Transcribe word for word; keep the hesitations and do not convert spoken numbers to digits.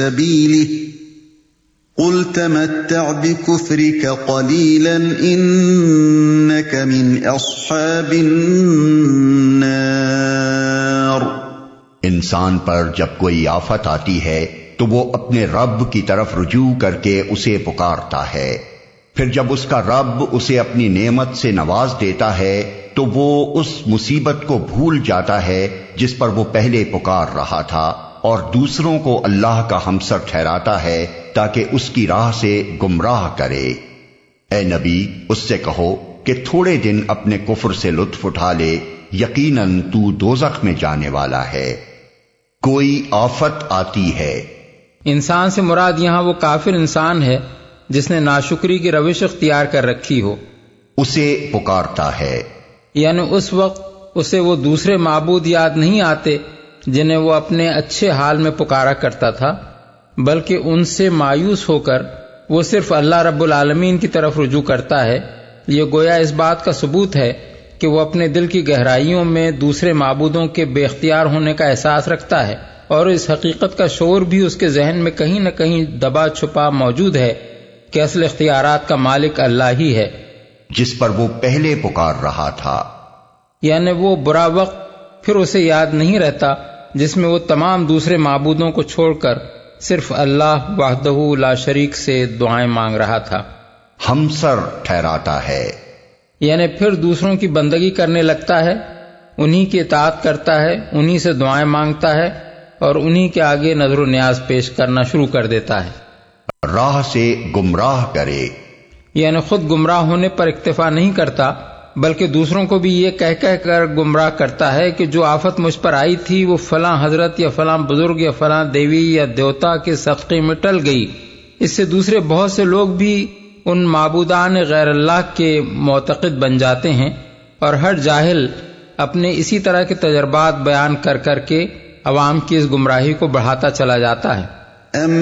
سبيله قل تمتع بكفرك قليلا إنك من أصحاب النار۔ انسان پر جب کوئی آفت آتی ہے تو وہ اپنے رب کی طرف رجوع کر کے اسے پکارتا ہے، پھر جب اس کا رب اسے اپنی نعمت سے نواز دیتا ہے تو وہ اس مصیبت کو بھول جاتا ہے جس پر وہ پہلے پکار رہا تھا، اور دوسروں کو اللہ کا ہمسر ٹھہراتا ہے تاکہ اس کی راہ سے گمراہ کرے۔ اے نبی، اس سے کہو کہ تھوڑے دن اپنے کفر سے لطف اٹھا لے، یقیناً تو دوزخ میں جانے والا ہے۔ کوئی آفت آتی ہے، انسان سے مراد یہاں وہ کافر انسان ہے جس نے ناشکری کی روش اختیار کر رکھی ہو، اسے پکارتا ہے، یعنی اس وقت اسے وہ دوسرے معبود یاد نہیں آتے جنہیں وہ اپنے اچھے حال میں پکارا کرتا تھا، بلکہ ان سے مایوس ہو کر وہ صرف اللہ رب العالمین کی طرف رجوع کرتا ہے۔ یہ گویا اس بات کا ثبوت ہے کہ وہ اپنے دل کی گہرائیوں میں دوسرے معبودوں کے بے اختیار ہونے کا احساس رکھتا ہے، اور اس حقیقت کا شعور بھی اس کے ذہن میں کہیں نہ کہیں دبا چھپا موجود ہے کہ اصل اختیارات کا مالک اللہ ہی ہے، جس پر وہ پہلے پکار رہا تھا۔ یعنی وہ برا وقت پھر اسے یاد نہیں رہتا جس میں وہ تمام دوسرے معبودوں کو چھوڑ کر صرف اللہ وحدہ لا شریک سے دعائیں مانگ رہا تھا۔ ہمسر ٹھہراتا ہے، یعنی پھر دوسروں کی بندگی کرنے لگتا ہے، انہی کی اطاعت کرتا ہے، انہی سے دعائیں مانگتا ہے، اور انہی کے آگے نظر و نیاز پیش کرنا شروع کر دیتا ہے۔ راہ سے گمراہ کرے، یعنی خود گمراہ ہونے پر اکتفا نہیں کرتا بلکہ دوسروں کو بھی یہ کہہ کہہ کر گمراہ کرتا ہے کہ جو آفت مجھ پر آئی تھی وہ فلاں حضرت یا فلاں بزرگ یا فلاں دیوی یا دیوتا کے صدقے میں ٹل گئی۔ اس سے دوسرے بہت سے لوگ بھی ان معبودان غیر اللہ کے معتقد بن جاتے ہیں، اور ہر جاہل اپنے اسی طرح کے تجربات بیان کر کر کے عوام کی اس گمراہی کو بڑھاتا چلا جاتا ہے۔